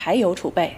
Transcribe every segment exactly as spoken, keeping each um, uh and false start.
柴油储备。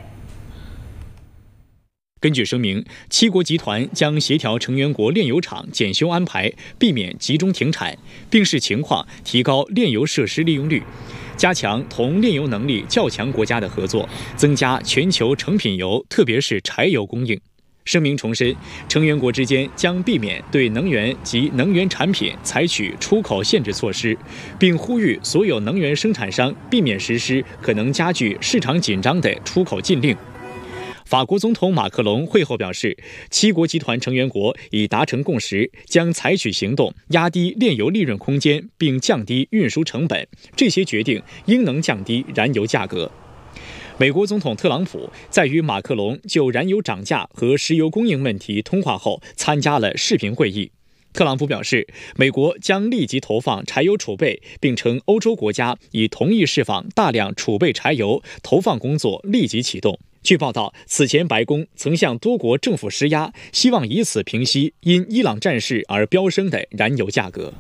根据声明，七国集团将协调成员国炼油厂检修安排，避免集中停产，并视情况提高炼油设施利用率，加强同炼油能力较强国家的合作，增加全球成品油，特别是柴油供应。声明重申，成员国之间将避免对能源及能源产品采取出口限制措施，并呼吁所有能源生产商避免实施可能加剧市场紧张的出口禁令。法国总统马克龙会后表示，七国集团成员国已达成共识，将采取行动压低炼油利润空间，并降低运输成本。这些决定应能降低燃油价格。美国总统特朗普在与马克龙就燃油涨价和石油供应问题通话后，参加了视频会议。特朗普表示，美国将立即投放柴油储备，并称欧洲国家已同意释放大量储备柴油，投放工作立即启动。据报道，此前白宫曾向多国政府施压，希望以此平息因伊朗战事而飙升的燃油价格。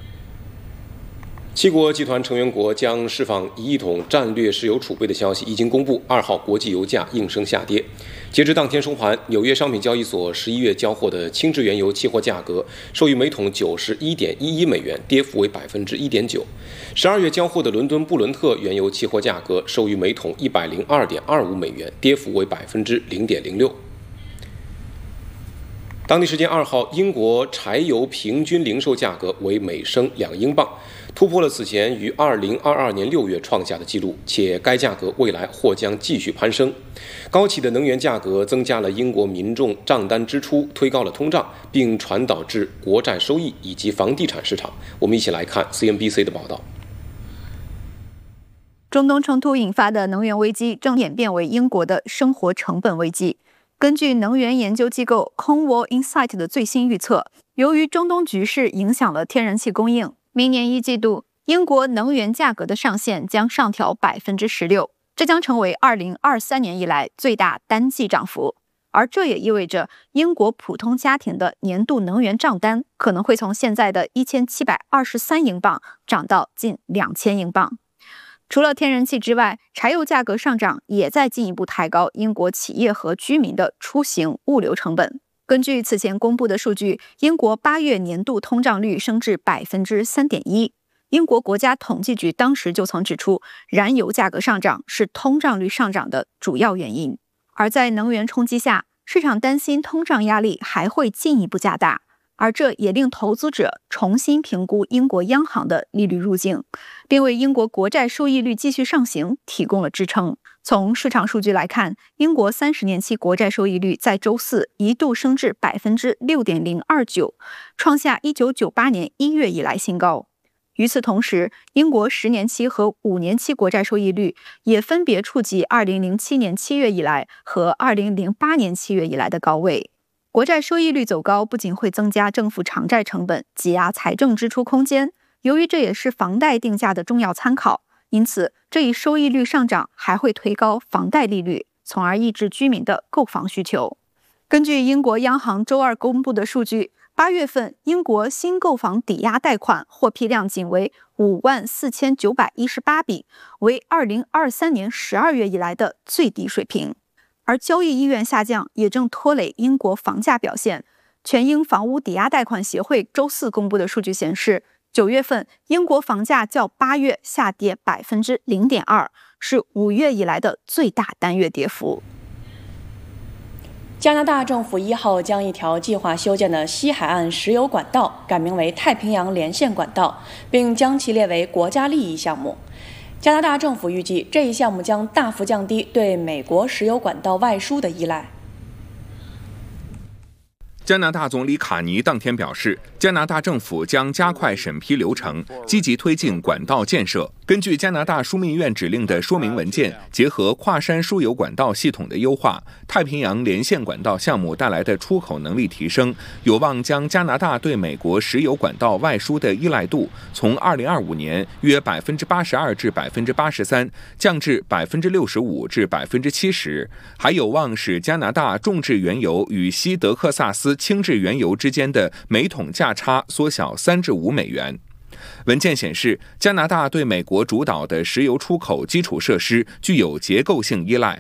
七国集团成员国将释放一亿桶战略石油储备的消息已经公布，二号国际油价应声下跌。截至当天收盘，纽约商品交易所十一月交货的轻质原油期货价格收于每桶九十一点一一美元，跌幅为百分之一点九。十二月交货的伦敦布伦特原油期货价格收于每桶一百零二点二五美元，跌幅为百分之零点零六。当地时间二号，英国柴油平均零售价格为每升两英镑，突破了此前于二零二二年六月创下的纪录，且该价格未来或将继续攀升。高企的能源价格增加了英国民众账单支出，推高了通胀，并传导至国债收益以及房地产市场。我们一起来看 C N B C 的报道。 中东冲突引发的能源危机正演变为英国的生活成本危机。根据能源研究机构 Cornwall Insight 的最新预测，由于中东局势影响了天然气供应，明年一季度英国能源价格的上限将上调 百分之十六， 这将成为二零二三年以来最大单季涨幅。而这也意味着英国普通家庭的年度能源账单可能会从现在的一千七百二十三英镑涨到近两千英镑。除了天然气之外，柴油价格上涨也在进一步抬高英国企业和居民的出行物流成本。根据此前公布的数据，英国八月年度通胀率升至 百分之三点一。英国国家统计局当时就曾指出，燃油价格上涨是通胀率上涨的主要原因。而在能源冲击下，市场担心通胀压力还会进一步加大，而这也令投资者重新评估英国央行的利率路径，并为英国国债收益率继续上行提供了支撑。从市场数据来看，英国三十年期国债收益率在周四一度升至 百分之六点零二九， 创下一九九八年一月以来新高。与此同时，英国十年期和五年期国债收益率也分别触及二零零七年七月以来和二零零八年七月以来的高位。国债收益率走高不仅会增加政府偿债成本，挤压财政支出空间，由于这也是房贷定价的重要参考，因此这一收益率上涨还会推高房贷利率，从而抑制居民的购房需求。根据英国央行周二公布的数据，八月份英国新购房抵押贷款获批量仅为五万四千九百一十八笔，为二零二三年十二月以来的最低水平。而交易意愿下降也正拖累英国房价表现。全英房屋抵押贷款协会周四公布的数据显示，九月份英国房价较八月下跌 百分之零点二， 是五月以来的最大单月跌幅。 加拿大政府一号将一条计划修建的西海岸石油管道改名为太平洋连线管道，并将其列为国家利益项目。加拿大政府预计，这一项目将大幅降低对美国石油管道外输的依赖。 加拿大总理卡尼当天表示，加拿大政府将加快审批流程，积极推进管道建设。根据加拿大枢密院指令的说明文件，结合跨山输油管道系统的优化，太平洋连线管道项目带来的出口能力提升，有望将加拿大对美国石油管道外输的依赖度从二零二五年约 百分之八十二 至 百分之八十三 降至 百分之六十五 至 百分之七十， 还有望使加拿大重质原油与西德克萨斯轻质原油之间的每桶价差缩小三至五美元。文件显示，加拿大对美国主导的石油出口基础设施具有结构性依赖，